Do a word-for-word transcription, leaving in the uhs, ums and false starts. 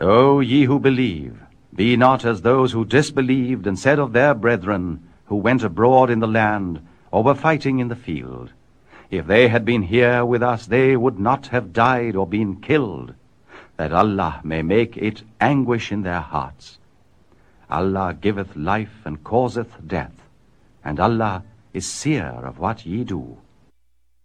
O ye who believe, be not as those who disbelieved and said of their brethren who went abroad in the land, or were fighting in the field, If they had been here with us, they would not have died or been killed, that Allah may make it anguish in their hearts. Allah giveth life and causeth death, and Allah is seer of what ye do.